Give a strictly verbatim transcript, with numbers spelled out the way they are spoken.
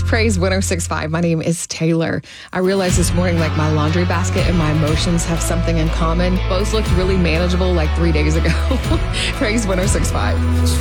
Praise one oh six point five. My name is Taylor. I realized this morning, like, my laundry basket and my emotions have something in common. Both looked really manageable like three days ago. Praise one oh six point five.